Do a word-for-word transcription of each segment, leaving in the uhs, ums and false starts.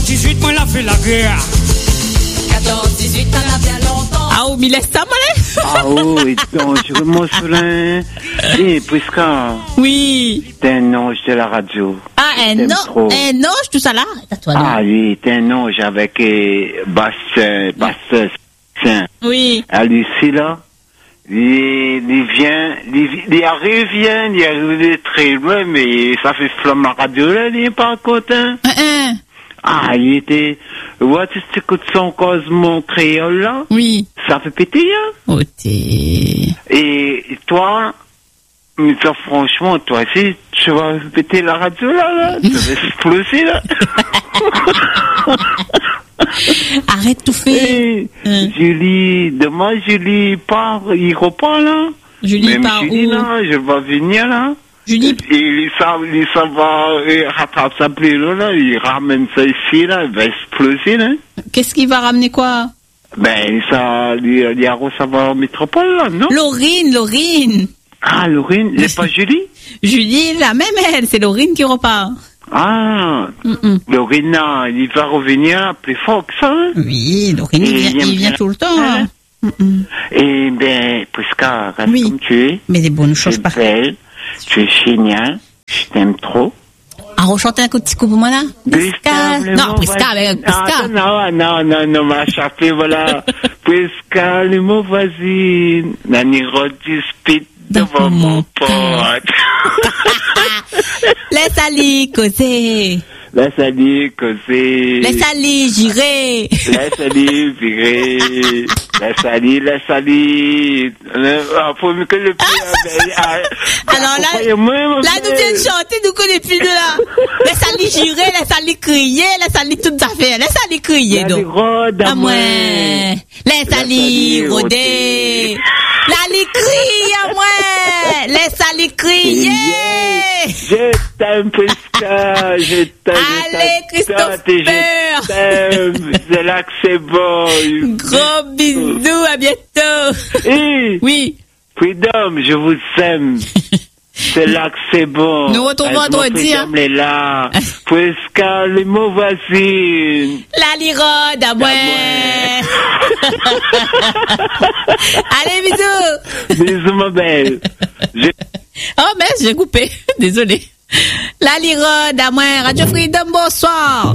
dix-huit, moi, la fait la guerre. quatorze dix-huit, t'en as bien longtemps. Ah, mais laisse ça, moi, là. Ah oui, donc, je remonte sur l'un. Eh, Prisca. Oui. T'es un ange de la radio. Ah, un ange, un ange, tout ça là. Toi, ah oui, t'es un ange avec euh, Bastien, Bastien, oui. À Lucie, là. Il, il vient, il, il arrive, vient, il arrive très loin, mais ça fait flamme la radio, là, il n'est pas content. Uh-uh. Ah, il était, ouais, tu écoutes son Cosmo créole, là? Oui. Ça fait péter, hein? Oh, t'es... Et toi, mais toi, franchement, toi aussi, tu vas péter la radio, là, là? Tu vas exploser, là? Arrête tout faire. Hey, hum. Julie, demain, Julie part, il repart, là? Julie Même part Julie, où? là, je vais venir, là. Julie. Il ça va rattraper sa plélo, là, il ramène ça ici, là, il va exploser, là. Qu'est-ce qu'il va ramener, quoi? Ben, ça, il y a ça va en métropole, là, non? Laurine, Laurine. Ah, Laurine, c'est pas Julie? Julie, la même elle, c'est Laurine qui repart. Ah, Mm-mm. Laurine, il va revenir plus fort que ça. Hein? Oui, Laurine, il vient, il vient tout le temps. Hein? Et bien, Prisca, reste oui. comme tu es. Mais des bonnes choses pas. Tu es belle, tu es géniale, je t'aime trop. Ah, rechanter un petit coup pour moi là? Prisca. Non, Prisca avec Prisca. Non, non, non, non, ma chapée, voilà. Prisca, le mot voisine, Nani redispite devant mon pote. Laisse aller causer. Laisse aller causer. Laisse aller girer. Laisse aller virer. Laisse aller, laisse aller. Ah, faut me connaître plus. Alors là, là, nous viens de chanter, nous connaissons plus de là. Laisse aller girer, laisse aller crier, laisse aller toutes affaires. Laisse aller crier, donc. À moi. Laisse aller rôder. L'aller crier à moi. Laisse aller crier. Je t'aime, Prisca. Je t'aime. Allez, Christophe. Je t'aime. C'est là que c'est bon. Gros bisous, à bientôt. Hey, oui. Freedom, je vous aime. C'est là que c'est bon. Nous retrouvons vendredi. Freedom est là. Prisca, les mots voisines. La lirode, à moi. Allez, bisous. Bisous, ma belle. Je... Oh, mais j'ai coupé. Désolé. La lirode, à moi. Radio Freedom, bonsoir.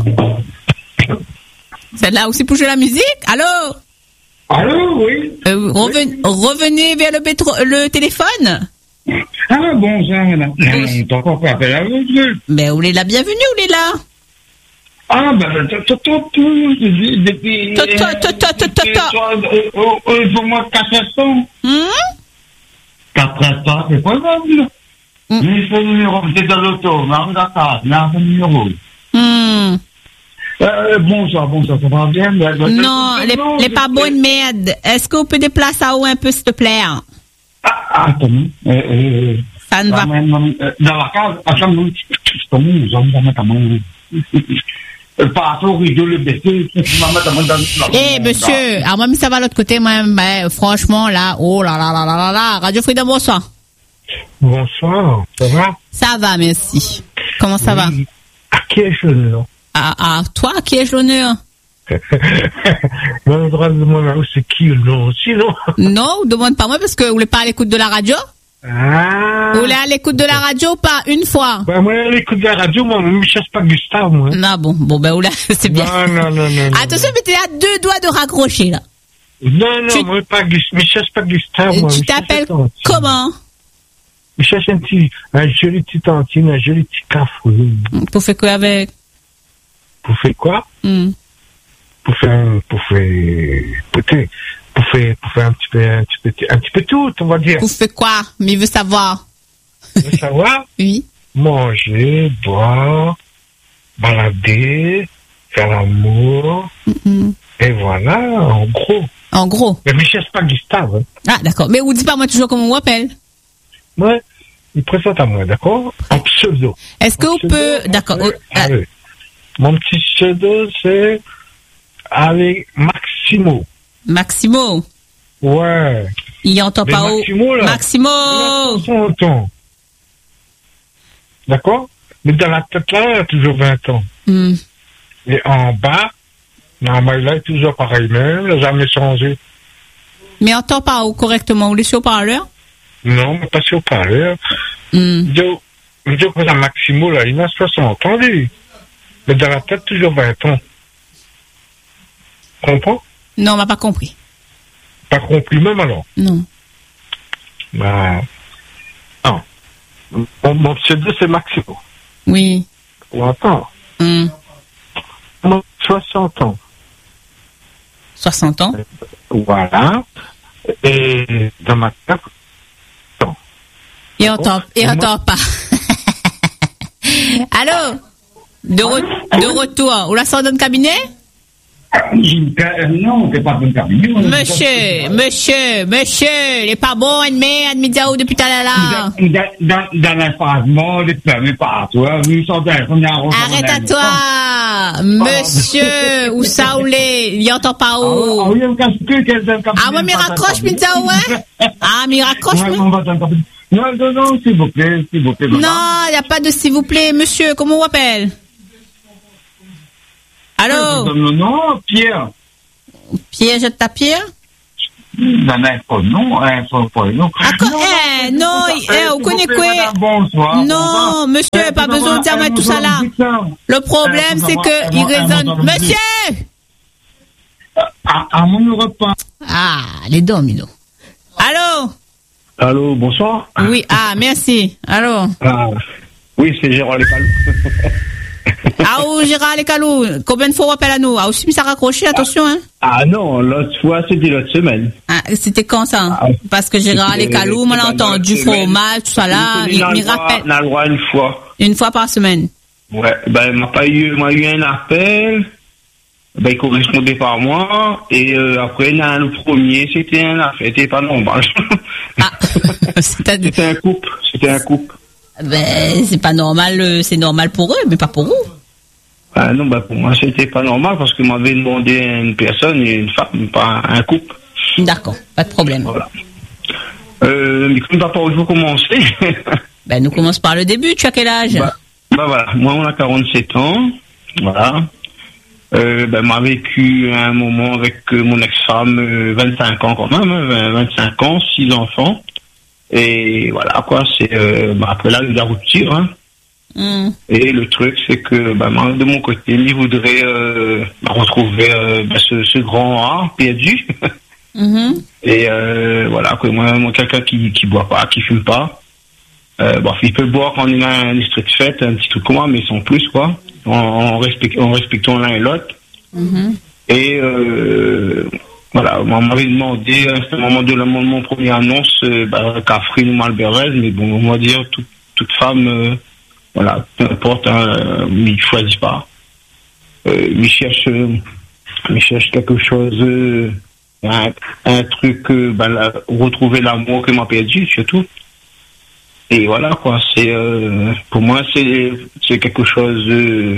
C'est là aussi pour jouer la musique. Allô? Allô, oui. Euh, reven, oui. Revenez vers le, pétro- le téléphone. Ah, bonjour, madame. On t'a encore pas appelé à vous. Mais où est la bienvenue, où est là? Ah, ben, tout, tout, tout, depuis... Tout, tout, tout, tout, tout. Pour moi, quatre cents. quatre cents, c'est pas grave. Mais c'est le numéro, c'est dans l'auto, mais d'accord, là, c'est le numéro. Hum. Euh, bonsoir, bonsoir, ça va bien? Non, les, les pas bonnes merde. Est-ce qu'on peut déplacer à haut un peu, s'il te plaît? Ah, attends, euh, euh, ça ne va pas. Dans la case, attends, nous, nous allons mettre à mon... Par rapport au rideau, le baisser, eh, monsieur, alors moi, mais ça va de l'autre côté, moi, ben, franchement, là, oh là là là là là là, Radio Freedom, bonsoir. Bonsoir, ça va? Ça va, merci. Comment ça oui. va? À qui ai-je l'honneur? Ah, ah, toi, à qui ai-je l'honneur? On a le droit de demander c'est qui le nom, sinon. Non, demande pas moi parce que vous voulez pas à l'écoute de la radio? Ah. Vous voulez à l'écoute de la radio, pas une fois? Ben, moi, à l'écoute de la radio, moi, je ne chasse pas Gustave, moi. Non, bon, bon, ben, oula, c'est bien. Non, non, non, non. Attention, mais t'es à deux doigts de raccrocher, là. Non, non, tu... moi, pas Gustave, je chasse pas Gustave, moi. Tu t'appelles comment? Je cherche un petit, un joli petit tantine, un joli petit café. Pour faire quoi avec? Pour faire quoi? Mm. Pour faire, pour faire, peut-être, pour faire, pour faire un petit peu, un petit peu, un petit peu tout, on va dire. Pour faire quoi? Mais il veut savoir. Il veut savoir? Oui. Manger, boire, balader, faire l'amour. Mm-hmm. Et voilà, en gros. En gros. Mais je cherche pas Gustave. Hein. Ah, d'accord. Mais vous dites pas moi toujours comment on m'appelle? Ouais. Il présente à moi, d'accord? En pseudo. Est-ce que vous peut, d'accord. Euh, ah, oui. Mon petit pseudo, c'est avec Maximo. Maximo? Ouais. Il entend pas où? Maximo, là. Maximo! Il entend. D'accord? Mais dans la tête, là, il a toujours vingt ans. Mm. Et en bas, non, mais là, est toujours pareil même, il n'a jamais changé. Mais entend pas correctement, ou les sur parleur? Non, mais pas sur parleur. Mm. Je, je prends un Maximo, là, il a soixante ans, lui. Mais dans la tête, toujours vingt ans. Comprends? Non, on m'a pas compris. Pas compris même alors? Non. Bah, non. Mon, mon pseudo, c'est Maximo. Oui. Ou attends. Mm. Moi, soixante ans. soixante ans? Voilà. Et dans ma tête, non. Il entend, il entend pas. Allô? De, re- de retour. Ou la sort dans le cabinet? Non, c'est pas dans le cabinet. Monsieur, monsieur, monsieur, il est pas bon, admet, admet Diaou depuis tout à l'heure. Dans, dans l'information, les permis pas, toi, vous sortez, on est en Arrête à toi, monsieur, où ça ou les, il entend pas où? Ah, oui, on casse plus, quelqu'un comme Ah, moi, m'y raccroche, m'y Diaou, ouais? Ah, m'y raccroche, ouais, mais... on va dans le cabinet. Non, non, non, s'il vous plaît, s'il vous plaît. Non, il n'y a pas de s'il vous plaît, monsieur, comment on appelle? Allô? Non, non, Pierre. Pierre, je ta Pierre? Non, non, non, non, non. Ah, eh, non, eh, vous connaissez quoi? Bonsoir. Non, monsieur, pas besoin de dire moi tout ça là. Le problème, c'est que il résonne. Monsieur! À mon repas. Ah, les domino. Allô? Allô, bonsoir. Oui, ah, merci. Allô? Ah, oui, c'est Gérard Lecalou. Ah, ou Gérard Lecalou, combien de fois on appelle à nous? Ah, aussi, ça raccroché, attention, hein? Ah non, l'autre fois, c'était l'autre semaine. Ah, c'était quand ça? Ah, parce que Gérard Lecalou, moi, l'a entendu, fromage, tout ça là, il me rappelle. On a le droit une fois. Une fois par semaine? Ouais, ben, il m'a pas eu, m'a eu un appel. Ben, il correspondait par moi, et euh, après, dans le premier, c'était un affaire, c'était pas normal. Ah, c'est-à-dire... C'était un couple, c'était un couple. Ben, c'est pas normal, euh, c'est normal pour eux, mais pas pour vous. Ah non, ben, pour moi, c'était pas normal, parce que m'avait demandé une personne, et une femme, pas un couple. D'accord, pas de problème. Voilà. Euh, mais comme t'as pas où commencer. Ben, nous commençons par le début, tu as quel âge? Bah, bah voilà, moi, on a quarante-sept ans, voilà. Euh, ben, m'a vécu un moment avec euh, mon ex-femme, euh, vingt-cinq ans quand même, hein, vingt-cinq ans, six enfants. Et voilà, quoi, c'est, euh, ben, après là, il y a rupture, hein. Mm. Et le truc, c'est que, ben, moi, de mon côté, il voudrait, euh, ben, retrouver, euh, ben, ce, ce grand art perdu. Mm-hmm. Et, euh, voilà, quoi, moi, moi, quelqu'un qui, qui boit pas, qui fume pas. Euh, bon, il peut boire quand on est un esprit de fête, un petit truc comme moi, mais sans plus, quoi. En, en, respect, en respectant l'un et l'autre. Mm-hmm. Et euh, voilà, on m'avait demandé à ce moment de la, mon, mon premier annonce, euh, bah, Catherine ou Malbérez, mais bon, on va dire toute, toute femme, euh, voilà, peu importe, hein, mais il choisit pas. Euh, il cherche, euh, il cherche quelque chose, euh, un, un truc, euh, bah, la, retrouver l'amour que m'a perdu, surtout. Et voilà, quoi, c'est, euh, pour moi, c'est, c'est quelque chose de,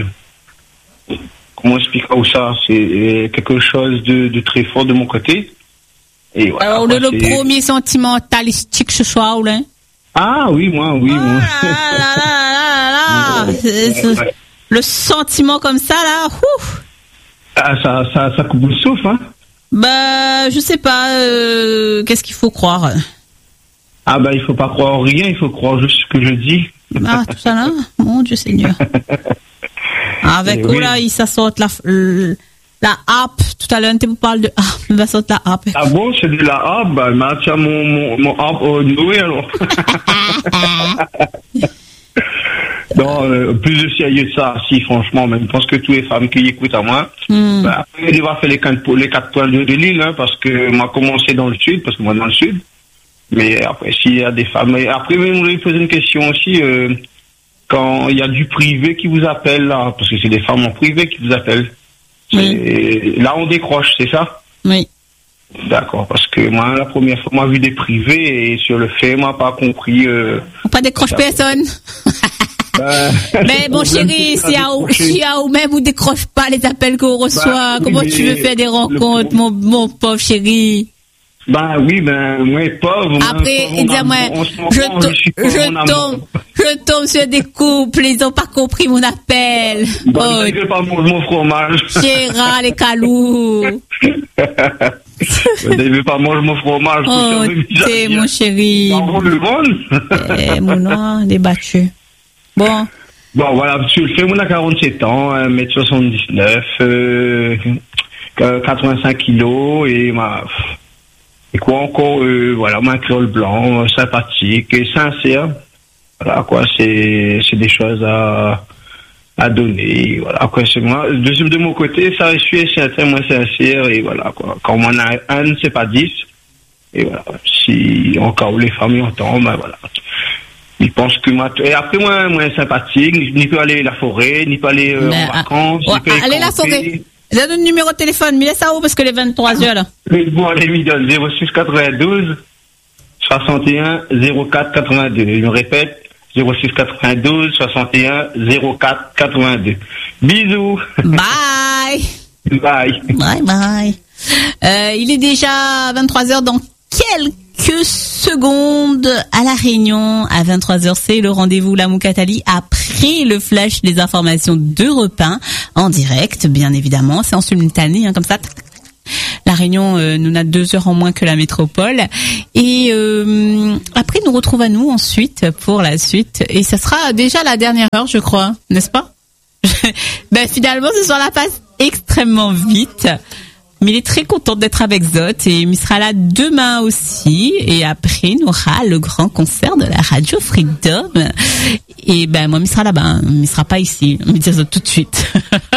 comment expliquer ça, c'est quelque chose de, de très fort de mon côté. Et voilà, alors, quoi, le, le premier sentimentalistique ce soir, là? Ah, oui, moi, oui, oh moi. Là, là, là, là, là. C'est, c'est, ouais. Le sentiment comme ça, là, ouf. Ah, ça, ça, ça coupe le souffle, hein? Bah, je sais pas, euh, qu'est-ce qu'il faut croire? Ah ben, il faut pas croire en rien, il faut croire juste ce que je dis. Ah, tout ça là, mon Dieu Seigneur. Avec oh oui. Là, il s'assorte la, la app. Tout à l'heure, on parle de app, il va sortir la app. Ah bon, c'est de la app, bah, mais tiens, mon, mon, mon app au Noé, alors. Non, euh, plus de sérieux ça, si, franchement, mais je pense que toutes les femmes qui écoutent à moi, mm. bah, après, il va faire les quatre, les quatre points de, de l'île, hein, parce que moi, commencé dans le sud, parce que moi, dans le sud. Mais après, s'il y a des femmes... Et après, vous voulez poser une question aussi, euh, quand il y a du privé qui vous appelle, là, parce que c'est des femmes en privé qui vous appellent. Oui. Là, on décroche, c'est ça? Oui. D'accord, parce que moi, la première fois, moi, j'ai vu des privés, et sur le fait, moi, pas compris... Euh, on pas décroche personne. Euh, mais bon, chérie, si à ou même vous décroche pas les appels qu'on reçoit, bah, comment tu veux faire des rencontres, mon, mon pauvre chéri? Ben oui, ben moi pauvre. Après, il dit moi, je, to- je tombe, je tombe sur des couples, ils ont pas compris mon appel. Ben, oh, je ne pas manger mon fromage. Gérard, les calous. Je ne veux pas manger mon fromage. Oh, t'es mon chéri. Dans le monde. Eh, mon noir, débattu. Bon. Bon, voilà, je fais mon à quarante-sept ans, un mètre soixante-dix-neuf, euh, quatre-vingt-cinq kilos, et ma, et quoi encore, euh, voilà, ma créole blanc, euh, sympathique et sincère. Voilà, quoi, c'est, c'est des choses à, à donner, voilà, quoi, c'est moi. De, de mon côté, ça, je suis sincère, moi sincère, et voilà, quoi. Quand on en a un, c'est pas dix. Et voilà, si, encore où les familles entendent, ben voilà. Ils pensent que moi, et après moi, moi sympathique, ni peut aller à la forêt, ni peut aller euh, en vacances, ah, ni peut oh, aller à la forêt. Donne le numéro de téléphone, mais laisse ça où parce que les vingt-trois heures là. Bon, allez, lui donne zéro six quatre-vingt-douze soixante et un zéro quatre quatre-vingt-deux. Je me répète, zéro six quatre-vingt-douze soixante et un zéro quatre quatre-vingt-deux. Bisous. Bye. Bye. Bye bye. Euh, il est déjà vingt-trois heures dans quelques secondes à La Réunion. À vingt-trois heures, c'est le rendez-vous La Moukatali après le flash des informations d'Europe un en direct, bien évidemment. C'est en simultané, hein, comme ça. La Réunion euh, nous a deux heures en moins que la métropole. Et euh, après, nous retrouve à nous ensuite pour la suite. Et ça sera déjà la dernière heure, je crois, n'est-ce pas? Ben finalement, ce soir-là passe extrêmement vite. Mais il est très content d'être avec Zot et il sera là demain aussi. Et après, il aura le grand concert de la Radio Freedom. Et ben, moi, il sera là-bas. Il ne sera pas ici. On me dit Zot tout de suite.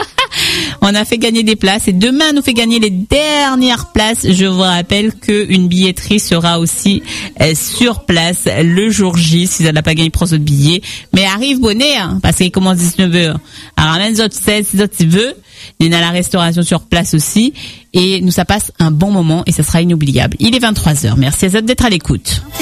On a fait gagner des places et demain, on nous fait gagner les dernières places. Je vous rappelle qu'une billetterie sera aussi euh, sur place le jour J. Si vous n'avez pas gagné, prenez votre billet. Mais arrive bonnet, hein, parce qu'il commence dix-neuf heures. Alors, ramène Zot seize, si Zot veut. Il y en a la restauration sur place aussi. Et nous, ça passe un bon moment et ça sera inoubliable. Il est vingt-trois heures. Merci à Zot d'être à l'écoute. C'est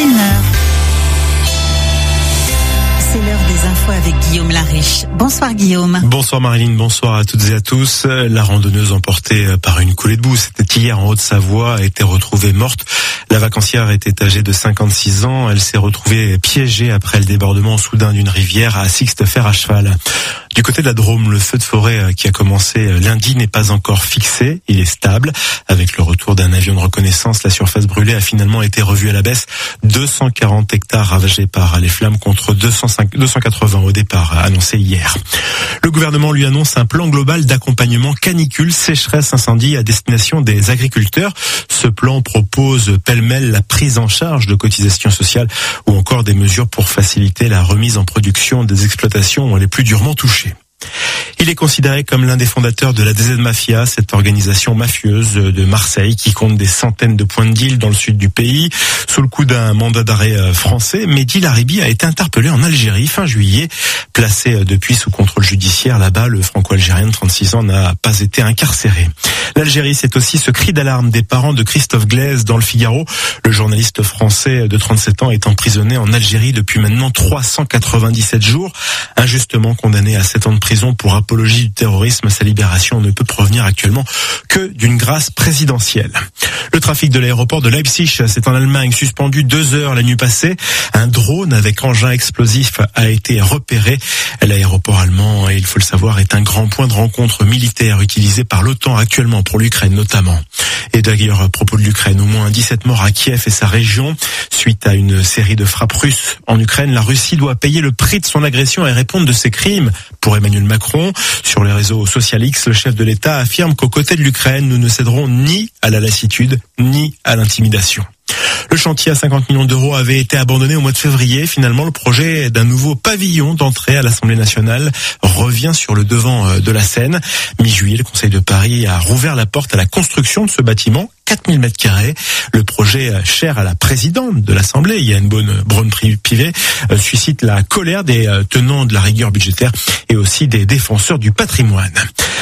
l'heure des infos avec Guillaume Lariche. Bonsoir Guillaume. Bonsoir Marilyn, bonsoir à toutes et à tous. La randonneuse emportée par une coulée de boue, c'était hier en Haute-Savoie, a été retrouvée morte. La vacancière était âgée de cinquante-six ans. Elle s'est retrouvée piégée après le débordement soudain d'une rivière à Sixtefer à cheval. Du côté de la Drôme, le feu de forêt qui a commencé lundi n'est pas encore fixé. Il est stable. Avec le retour d'un avion de reconnaissance, la surface brûlée a finalement été revue à la baisse. deux cent quarante hectares ravagés par les flammes contre deux cent quatre-vingts au départ, annoncé hier. Le gouvernement lui annonce un plan global d'accompagnement canicule, sécheresse, incendie à destination des agriculteurs. Ce plan propose pêle-mêle la prise en charge de cotisations sociales ou encore des mesures pour faciliter la remise en production des exploitations les plus durement touchées. Il est considéré comme l'un des fondateurs de la D Z Mafia, cette organisation mafieuse de Marseille qui compte des centaines de points de deal dans le sud du pays. Sous le coup d'un mandat d'arrêt français, Mehdi Laribi a été interpellé en Algérie fin juillet. Placé depuis sous contrôle judiciaire là-bas, le franco-algérien de trente-six ans n'a pas été incarcéré. L'Algérie, c'est aussi ce cri d'alarme des parents de Christophe Glaise dans le Figaro. Le journaliste français de trente-sept ans est emprisonné en Algérie depuis maintenant trois cent quatre-vingt-dix-sept jours. Injustement condamné à sept ans de prison pour apologie du terrorisme, sa libération ne peut provenir actuellement que d'une grâce présidentielle. Le trafic de l'aéroport de Leipzig, c'est en Allemagne, suspendu deux heures la nuit passée. Un drone avec engin explosif a été repéré. L'aéroport allemand, il faut le savoir, est un grand point de rencontre militaire utilisé par l'OTAN actuellement pour l'Ukraine notamment. Et d'ailleurs, à propos de l'Ukraine, au moins dix-sept morts à Kiev et sa région. Suite à une série de frappes russes en Ukraine, la Russie doit payer le prix de son agression et répondre de ses crimes. Pour Emmanuel Macron, sur les réseaux social X, le chef de l'État affirme qu'aux côtés de l'Ukraine, nous ne céderons ni à la lassitude, ni à l'intimidation. Le chantier à cinquante millions d'euros avait été abandonné au mois de février. Finalement, le projet d'un nouveau pavillon d'entrée à l'Assemblée nationale revient sur le devant de la scène. Mi-juillet, le Conseil de Paris a rouvert la porte à la construction de ce bâtiment. quatre mille mètres carrés. Le projet cher à la présidente de l'Assemblée, Yael Braun-Pivet, suscite la colère des tenants de la rigueur budgétaire et aussi des défenseurs du patrimoine.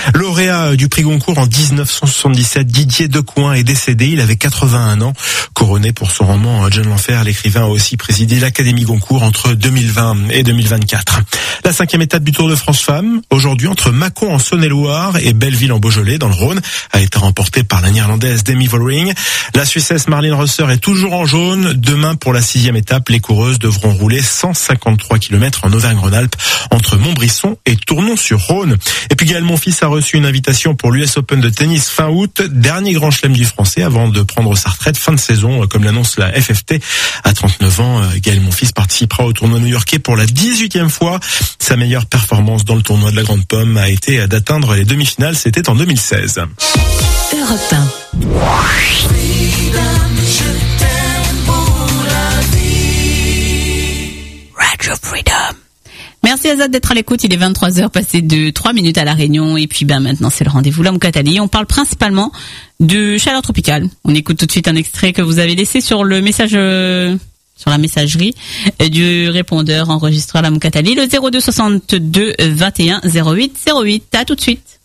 Lauréat du prix Goncourt en dix-neuf cent soixante-dix-sept, Didier Decoing est décédé. Il avait quatre-vingt-un ans. Couronné pour son roman John l'Enfer, l'écrivain a aussi présidé l'Académie Goncourt entre deux mille vingt et deux mille vingt-quatre. La cinquième étape du Tour de France Femmes, aujourd'hui entre Mâcon en Saône-et-Loire et Belleville en Beaujolais dans le Rhône, a été remportée par la Néerlandaise Demi Vollering. La Suissesse Marlene Reusser est toujours en jaune. Demain, pour la sixième étape, les coureuses devront rouler cent cinquante-trois kilomètres en Auvergne-Rhône-Alpes entre Montbrisson et Tournon-sur-Rhône. Et puis Gaël Monfils a reçu une invitation pour l'U S Open de tennis fin août, dernier grand chelem du Français avant de prendre sa retraite fin de saison, comme l'annonce la F F T. À trente-neuf ans, Gaël Monfils participera au tournoi new-yorkais pour la dix-huitième fois. Sa meilleure performance dans le tournoi de la Grande Pomme a été d'atteindre les demi-finales, c'était en deux mille seize. Europe un. Radio Freedom. Merci Azad d'être à l'écoute, il est vingt-trois heures passées de trois minutes à La Réunion et puis ben maintenant c'est le rendez-vous là Moukatali. On parle principalement de chaleur tropicale. On écoute tout de suite un extrait que vous avez laissé sur le message euh, sur la messagerie du répondeur enregistreur la Moukatali, le zéro deux soixante-deux vingt et un zéro huit zéro huit. À tout de suite.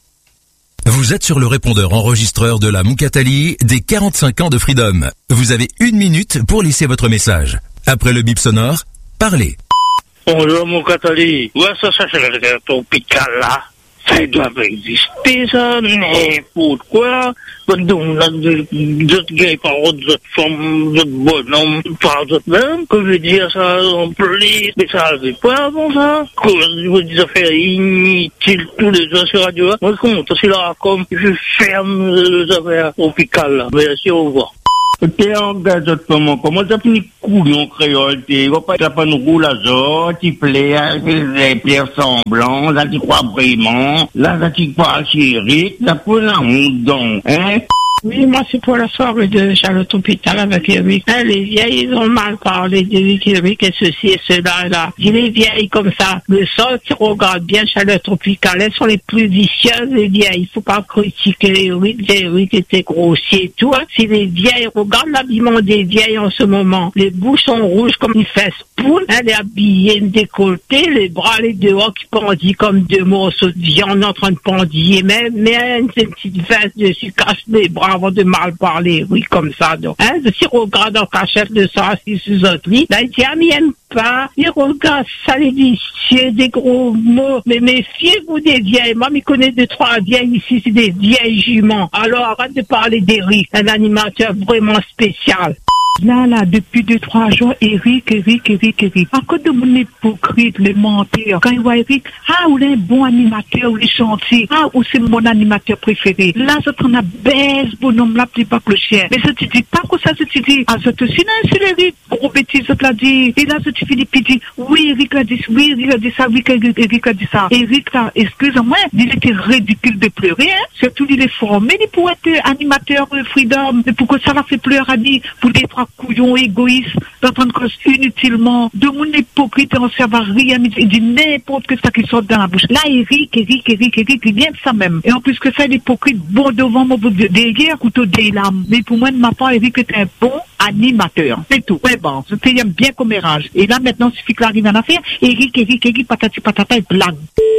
Vous êtes sur le répondeur enregistreur de la Moukatali des quarante-cinq ans de Freedom. Vous avez une minute pour laisser votre message. Après le bip sonore, parlez. Bonjour mon Catali. Ouais, ça, ça, c'est le tropical là. Ça doit exister, ça, mais pourquoi? Donc, là, d'autres gars, par d'autres femmes, d'autres bonhommes, par d'autres même, que je veux dire ça en plus, mais ça n'arrivait pas avant ça. Que je veux dire, ça fait inutile tous les jours sur radio là. Moi, je compte, c'est là, comme je ferme les affaires tropicales là. Merci, au revoir. T'es en gazette comment? Comment t'as fini couillon créole? T'es, va pas t'as pas nous roule à zor, t'y plais, les pierres semblants, là t'y crois vraiment, là là t'y crois chérie, t'as pas la honte donc, hein? Oui, moi, c'est pour la soirée de Charlotte Hôpital avec Eric. Hein, les vieilles, ils ont mal parlé d'Eric, Eric et ceci et cela, là. Dis les vieilles comme ça. Le sol, tu regardes bien Charlotte Hôpital. Elles sont les plus vicieuses, les vieilles. Il faut pas critiquer Eric. Eric était grossier et tout, hein. Si les vieilles, regarde l'habillement des vieilles en ce moment. Les bouches sont rouges comme une fesse poule. Elle est habillée, une décolletée, les bras, les dehors qui pendillent comme deux morceaux de viande en train de pendiller. Mais, mais, elle, c'est une petite veste dessus, cache les bras avant de mal parler, oui, comme ça, donc. Hein, si on regarde en cachette de ça, si sous autre lit, là, il dit, ah, mais il aime pas, il regarde ça, les vicieux, des gros mots, mais méfiez-vous des vieilles, moi, je connais deux, trois vieilles ici, c'est des vieilles juments. Alors, arrête de parler d'Eric, un animateur vraiment spécial. Là, là, depuis deux, trois jours, Eric, Eric, Eric, Eric. À cause de mon hypocrite, les menteurs. Quand il voit Eric, ah, ou un bon animateur, ou les chantiers, ah, ou c'est mon animateur préféré. Là, je prends la baisse, bonhomme, là, petit pas clochère. Mais je te dis pas que ça, je te dis, ah, je te dis, non, c'est Eric, gros bêtise, je te l'ai dit. Et là, je te Philippe, il dit, oui, Eric a dit, oui, Eric a dit ça, oui, Eric a dit ça. Eric, là, excuse-moi, il était ridicule de pleurer, hein. Surtout, il est formé, il pourrait être animateur euh, Freedom. Mais pourquoi ça l'a fait pleurer, à dit, pour des trois couillons égoïstes, d'entendre cause inutilement, de mon hypocrite, on ne sert à rien, il dit n'importe que ça qui sort dans la bouche. Là, Eric, Eric, Eric, Eric, il vient de ça même. Et en plus que ça, l'hypocrite, bon devant mon bout de derrière, couteau des lames. Mais pour moi, de ma part, Eric est un bon animateur. C'est tout. Ouais, bon, je t'aime bien comme érage. Et là, maintenant, il suffit que l'arrive en affaire, Eric, Eric, Eric, patati patata, et blague.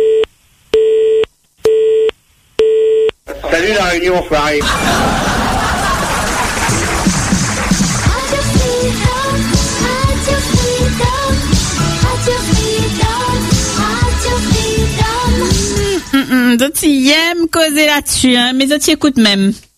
Salut la Réunion, frère. D'autres y aiment causer là-dessus, hein, mais d'autres y écoutent même.